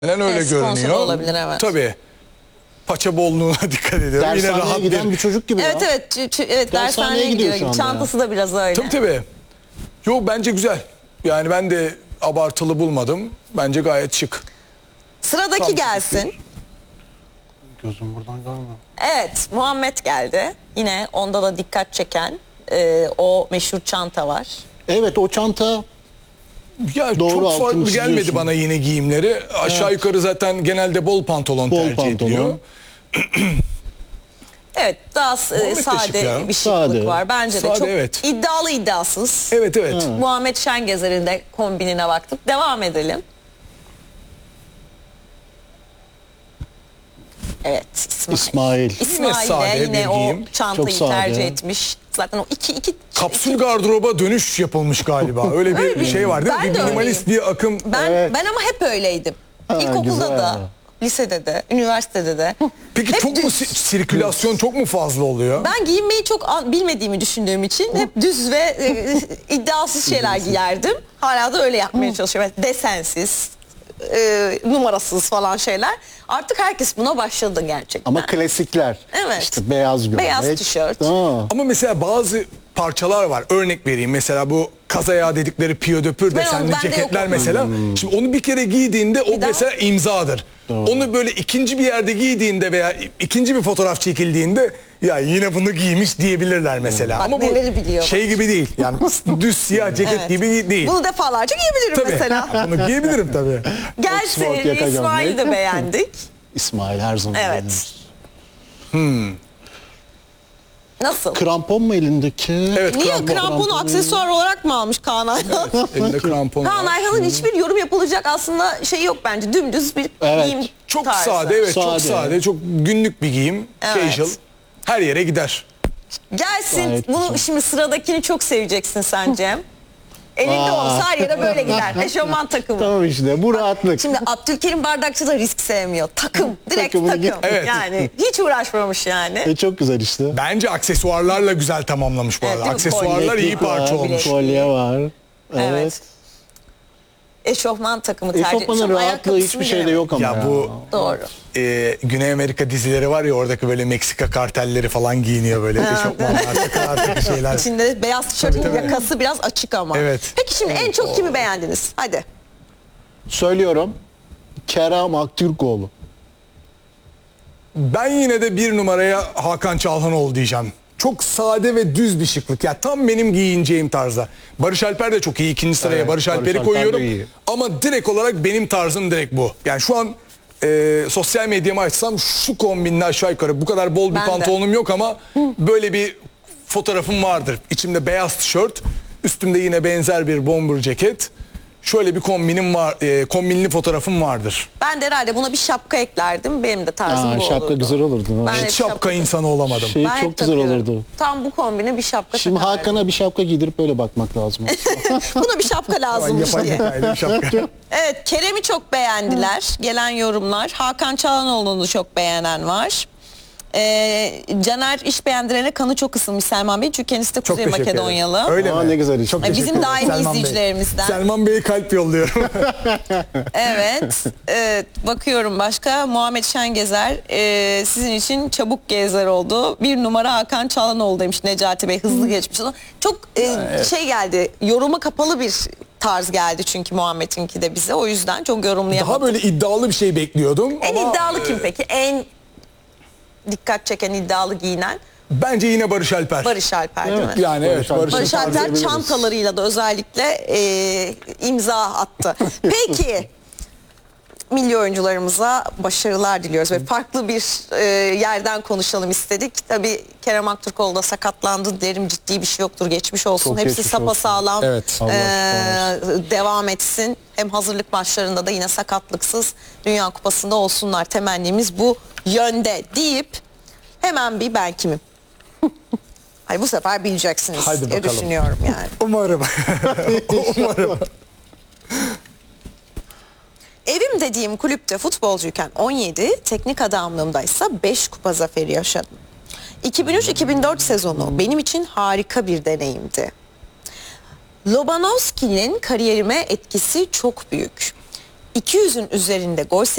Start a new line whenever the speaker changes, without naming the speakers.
Öyle
Evet, sponsor
görünüyor.
olabilir, evet.
Tabii. Paça bolluğuna dikkat ediyorum. Yine
Dershaneye
rahat
giden bir çocuk gibi
Evet
ya.
evet dershaneye gidiyor.
şu anda
Çantası da biraz öyle.
Tabii. Yok, bence güzel. Yani ben de abartılı bulmadım. Bence gayet şık.
Sıradaki
Tam
gelsin.
Gözüm buradan görmüyor.
Evet, Muhammed geldi. Yine onda da dikkat çeken o meşhur çanta var.
Evet, o çanta
Ya
Doğru,
çok
altını
farklı gelmedi
çiziyorsun.
bana yine giyimleri. Aşağı yukarı zaten genelde bol pantolon
Bol
tercih
pantolon.
ediliyor.
Evet, daha
Muhammed de şık
sade
ya.
bir şıklık
Sade.
var. Bence de
Sade,
çok
evet.
iddialı iddiasız.
Evet evet.
Muhammed Şengezer'in de kombinine baktık. Devam edelim. Evet,
İsmail.
İsmail
sade
de
bir
yine o
giyim.
çantayı
Çok sade.
tercih etmiş. Zaten o iki
Kapsül gardıroba dönüş yapılmış galiba. Öyle bir şey var değil mi?
Ben
Bir
de
minimalist bir akım.
ben ama hep öyleydim. İlkokulda
güzel.
da, lisede de, üniversitede de.
Peki
hep
çok mu
düz.
sirkülasyon çok mu fazla oluyor?
Ben giyinmeyi çok bilmediğimi düşündüğüm için hep düz ve iddiasız şeyler giyerdim. Hala da öyle yapmaya çalışıyorum. Evet, desensiz, numarasız falan şeyler. Artık herkes buna başladı gerçekten.
Ama klasikler.
Evet.
İşte beyaz gömlek.
Beyaz tişört.
Ama mesela bazı parçalar var. Örnek vereyim. Mesela bu kazayağı dedikleri piyodöpür
Ben
desenli
onu- bende
ceketler
yok o.
mesela. Şimdi onu bir kere giydiğinde o
daha-
mesela imzadır. Onu böyle ikinci bir yerde giydiğinde veya ikinci bir fotoğraf çekildiğinde ya yine bunu giymiş diyebilirler mesela.
Bak,
Ama
neleri biliyor.
şey gibi değil. Yani düz siyah ceket
Evet.
gibi değil.
Bunu defalarca giyebilirim
Tabii.
mesela.
Bunu giyebilirim tabii.
Gelsin,
Oxford yaka
İsmail'i de
gömlek.
beğendik.
İsmail her zaman.
Evet.
beğenir.
Nasıl?
Krampon mu elindeki?
Evet,
Niye kramponu aksesuar olarak mı almış Kaan Ayhan?
Elinde krampon
Kaan
var.
Ayhan'ın hiçbir yorum yapılacak aslında şey yok bence. Dümdüz bir
Evet.
giyim
Çok
tarzı.
sade, evet, çok
Sade.
sade, çok günlük bir giyim,
Evet.
casual. Her yere gider.
Gelsin.
Gayet
Bunu
güzel.
şimdi sıradakini çok seveceksin sen Cem. Elinde olsa her yere böyle gider. Eşofman takımı.
Tamam işte, bu rahatlık.
Şimdi Abdülkerim Bardakçı da risk sevmiyor. Takım. Direkt
Takımını
takım.
git.
Evet.
Yani hiç uğraşmamış yani.
Çok güzel işte.
Bence aksesuarlarla güzel tamamlamış bu
Evet,
arada.
değil mi?
Aksesuarlar
Kolye,
iyi parça
var,
olmuş.
kolye var. Evet.
Evet. Eşofman takımı tercih
Eşofmanın
etmiş. Ama
rahatlığı
ayakkabısını
hiçbir şeyde
bilemedim.
yok ama
Ya bu
Doğru.
Güney Amerika dizileri var ya, oradaki böyle Meksika kartelleri falan giyiniyor böyle eşofmanlar, takılardaki şeyler.
İçinde beyaz tişörtün yakası biraz açık ama.
Evet.
Peki şimdi en çok kimi beğendiniz? Hadi.
Söylüyorum. Kerem Aktürkoğlu.
Ben yine de bir numaraya Hakan Çalhanoğlu diyeceğim. Çok sade ve düz bir şıklık. Ya tam benim giyineceğim tarzda. Barış Alper de çok iyi. İkinci sıraya
Evet,
Barış
Barış
Alper'i
Alper de
koyuyorum.
iyi.
Ama direkt olarak benim tarzım direkt bu. Yani şu an sosyal medyamı açsam şu kombinle aşağı yukarı bu kadar bol bir
Ben de.
pantolonum yok ama böyle bir fotoğrafım vardır. İçimde beyaz tişört, üstümde yine benzer bir bomber ceket. Şöyle bir kombinim var, kombinli fotoğrafım vardır.
Ben de herhalde buna bir şapka eklerdim. Benim de tarzım bu
Şapka
olurdu.
güzel olurdu.
Ben
Hiç
hep
şapka insanı olamadım.
Şey
Ben hep
çok güzel
takıyorum.
olurdu.
Tam bu kombine bir şapka
Şimdi
takardım.
Hakan'a bir şapka giydirip böyle bakmak lazım.
Buna bir şapka lazımmış
Yapay
diye.
zekayla bir şapka.
Evet, Kerem'i çok beğendiler. Gelen yorumlar. Hakan Çalhanoğlu'nu çok beğenen var. Caner iş beğendirene kanı çok ısınmış Selman Bey. Çünkü kendisi de
Çok
Kuzey
teşekkür ederim.
Makedonyalı.
Öyle
Aa,
mi?
ne güzel iş.
Çok
Bizim
teşekkür ederim.
daimi
Selman Bey.
izleyicilerimizden.
Selman Bey'e kalp yolluyorum.
Evet. Bakıyorum başka. Muhammed Şengezer sizin için çabuk gezer oldu. Bir numara Hakan Çalhanoğlu demiş Necati Bey. Hızlı geçmiş. Çok şey geldi. Yoruma kapalı bir tarz geldi çünkü Muhammed'inki de bize. O yüzden çok yorumlayamadım.
Daha böyle iddialı bir şey bekliyordum.
En
ama
iddialı kim peki? En dikkat çeken iddialı giyinen
bence yine Barış Alper.
Barış Alper değil mi?
Yani evet,
Barış Alper
diyebiliriz.
çantalarıyla da özellikle imza attı. Peki milli oyuncularımıza başarılar diliyoruz ve farklı bir yerden konuşalım istedik. Tabii Kerem Aktürkoğlu da sakatlandı. Derim ciddi bir şey yoktur. Geçmiş olsun.
Çok
Hepsi
geçmiş olsun.
sapasağlam
Evet.
Allah aşkına.
devam etsin. Hem hazırlık maçlarında da yine sakatlıksız Dünya Kupası'nda olsunlar. Temennimiz bu yönde deyip hemen bir ben kimim? Hayır, bu sefer bileceksiniz
Hadi
diye
bakalım.
düşünüyorum yani.
Umarım. Umarım.
Evim dediğim kulüpte futbolcuyken 17, teknik adamlığımdaysa 5 kupa zaferi yaşadım. 2003-2004 sezonu benim için harika bir deneyimdi. Lobanovski'nin kariyerime etkisi çok büyük. 200'ün üzerinde gol